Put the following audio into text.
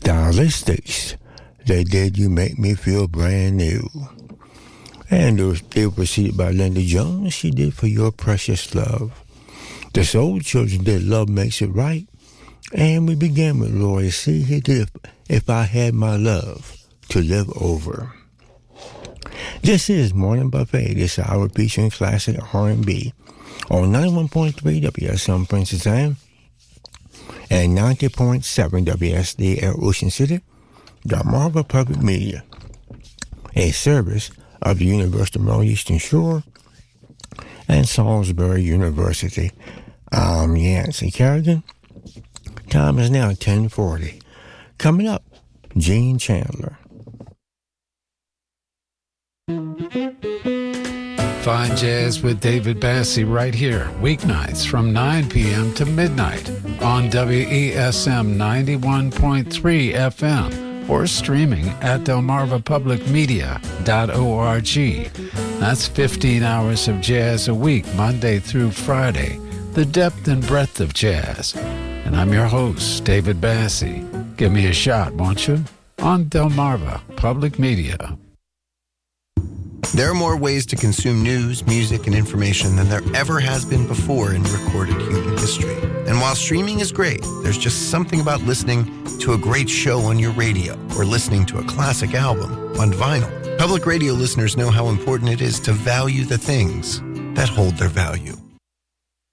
Stylistics. They Did You Make Me Feel Brand New. And they were preceded by Linda Jones. She did For Your Precious Love. The Soul Children did Love Makes It Right. And we began with Roy C. He did If I Had My Love to Live Over. This is Morning Buffet, this hour featuring classic R&B on 91.3 WSM Princess Anne and 90.7 WSD at Ocean City, Delmarva Public Media, a service of the University of Maryland Eastern Shore and Salisbury University. I'm Yancey Kerrigan. Time is now 10:40. Coming up, Gene Chandler. Fine Jazz with David Bassey right here, weeknights from 9 p.m. to midnight on WESM 91.3 FM or streaming at delmarvapublicmedia.org. That's 15 hours of jazz a week, Monday through Friday, the depth and breadth of jazz. And I'm your host, David Bassey. Give me a shot, won't you? On Delmarva Public Media. There are more ways to consume news, music, and information than there ever has been before in recorded human history. And while streaming is great, there's just something about listening to a great show on your radio or listening to a classic album on vinyl. Public radio listeners know how important it is to value the things that hold their value.